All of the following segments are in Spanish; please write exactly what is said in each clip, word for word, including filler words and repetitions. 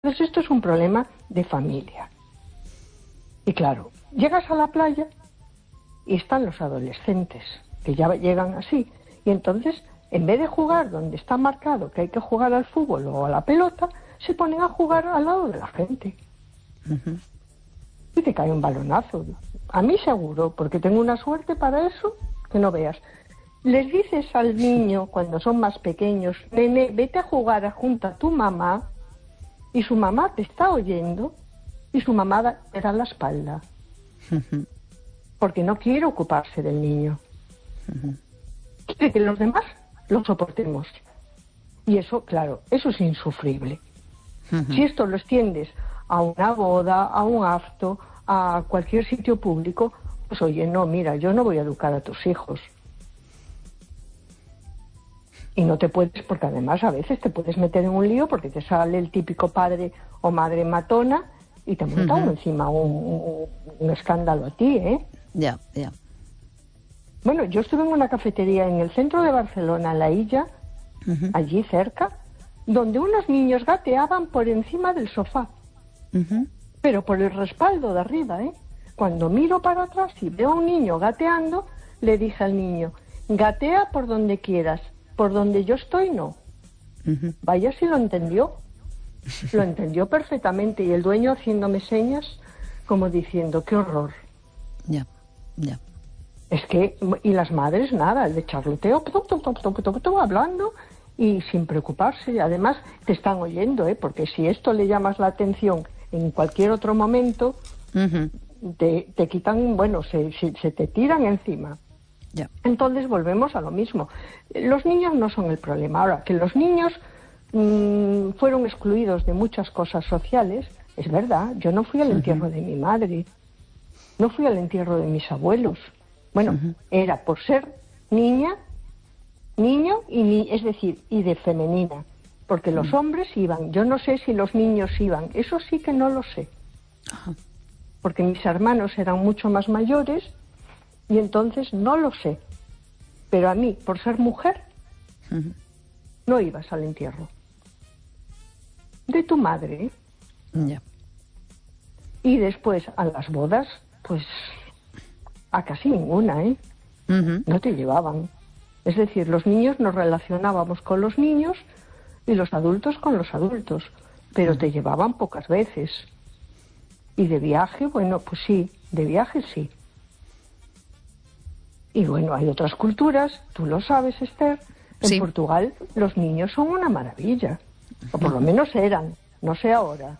Entonces esto es un problema de familia. Y claro, llegas a la playa y están los adolescentes, que ya llegan así, y entonces, en vez de jugar donde está marcado que hay que jugar al fútbol o a la pelota, se ponen a jugar al lado de la gente. Uh-huh. Y te cae un balonazo. A mí seguro, porque tengo una suerte para eso, que no veas. Les dices al niño, cuando son más pequeños, nene, vete a jugar junto a tu mamá, y su mamá te está oyendo, y su mamá te da la espalda. Uh-huh. Porque no quiere ocuparse del niño. Uh-huh. Quiere que los demás lo soportemos. Y eso, claro, eso es insufrible. Uh-huh. Si esto lo extiendes a una boda, a un acto, a cualquier sitio público, pues oye, no, mira, yo no voy a educar a tus hijos. Y no te puedes, porque además a veces te puedes meter en un lío porque te sale el típico padre o madre matona y te monta uh-huh. encima un, un, un escándalo a ti, ¿eh? Ya, yeah, ya. Yeah. Bueno, yo estuve en una cafetería en el centro de Barcelona, La Illa, uh-huh. allí cerca, donde unos niños gateaban por encima del sofá. Uh-huh. Pero por el respaldo de arriba, ¿eh? Cuando miro para atrás y veo a un niño gateando, le dije al niño, gatea por donde quieras, por donde yo estoy no. Uh-huh. Vaya si lo entendió. Lo entendió perfectamente, y el dueño haciéndome señas como diciendo, qué horror. Ya, ya. Es que, y las madres nada, el de charloteo, top, top, top, top, top, top, hablando y sin preocuparse. Y además te están oyendo, ¿eh? Porque si esto le llamas la atención en cualquier otro momento, uh-huh. te, te quitan, bueno, se, se, se te tiran encima. Yeah. Entonces volvemos a lo mismo. Los niños no son el problema. Ahora, que los niños mmm, fueron excluidos de muchas cosas sociales, es verdad. Yo no fui al entierro uh-huh. de mi madre, no fui al entierro de mis abuelos. Bueno, uh-huh. era por ser niña, niño, y ni, es decir, y de femenina. Porque los uh-huh. hombres iban. Yo no sé si los niños iban. Eso sí que no lo sé. Uh-huh. Porque mis hermanos eran mucho más mayores y entonces no lo sé. Pero a mí, por ser mujer, uh-huh. no ibas al entierro. De tu madre. ¿eh? Yeah. Y después a las bodas, pues a casi ninguna, ¿eh? Uh-huh. No te llevaban. Es decir, los niños nos relacionábamos con los niños y los adultos con los adultos, pero uh-huh. te llevaban pocas veces. Y de viaje, bueno, pues sí, de viaje sí. Y bueno, hay otras culturas, tú lo sabes, Esther, en sí. Portugal los niños son una maravilla, o por lo menos eran, no sé ahora.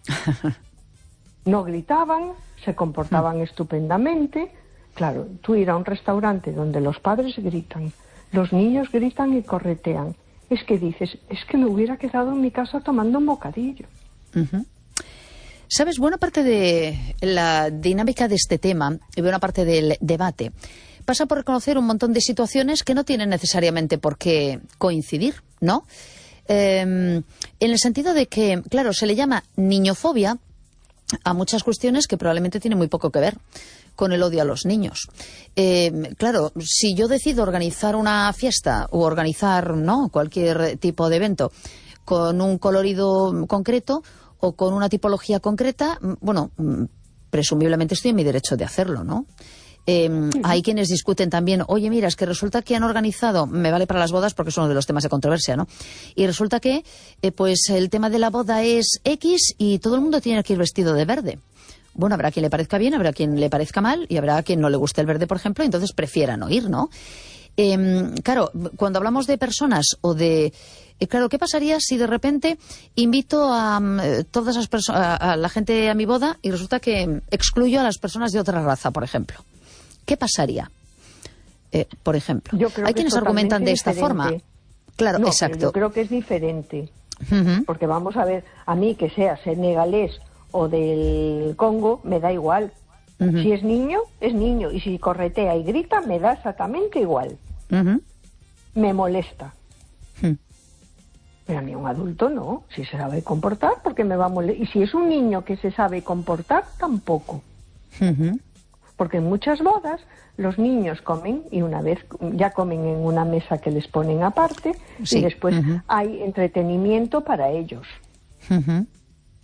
No gritaban, se comportaban uh-huh. estupendamente. Claro, tú ir a un restaurante donde los padres gritan, los niños gritan y corretean. Es que dices, es que me hubiera quedado en mi casa tomando un bocadillo. Uh-huh. Sabes, buena parte de la dinámica de este tema y buena parte del debate pasa por reconocer un montón de situaciones que no tienen necesariamente por qué coincidir, ¿no? Eh, en el sentido de que, claro, se le llama niñofobia a muchas cuestiones que probablemente tienen muy poco que ver con el odio a los niños. Eh, claro, si yo decido organizar una fiesta o organizar, ¿no?, cualquier tipo de evento con un colorido concreto o con una tipología concreta, bueno, presumiblemente estoy en mi derecho de hacerlo, ¿no? Eh, sí. Hay quienes discuten también, oye, mira, es que resulta que han organizado, me vale para las bodas porque es uno de los temas de controversia, ¿no? Y resulta que, eh, pues, el tema de la boda es X y todo el mundo tiene que ir vestido de verde. Bueno, habrá quien le parezca bien, habrá quien le parezca mal y habrá quien no le guste el verde, por ejemplo, y entonces prefiera no ir, ¿no? Eh, claro, cuando hablamos de personas o de... Eh, claro, ¿qué pasaría si de repente invito a um, todas las personas, a, a la gente a mi boda y resulta que excluyo a las personas de otra raza, por ejemplo? ¿Qué pasaría? Eh, por ejemplo, hay quienes argumentan de esta diferente. forma. Claro, no, exacto. Yo creo que es diferente. Uh-huh. Porque vamos a ver, a mí que sea senegalés o del Congo, me da igual. Uh-huh. Si es niño, es niño. Y si corretea y grita, me da exactamente igual. Uh-huh. Me molesta. Uh-huh. Pero a mí un adulto no. Si se sabe comportar, porque me va a molestar. Y si es un niño que se sabe comportar, tampoco. Uh-huh. Porque en muchas bodas los niños comen y una vez ya comen en una mesa que les ponen aparte, sí. y después uh-huh. hay entretenimiento para ellos. Uh-huh.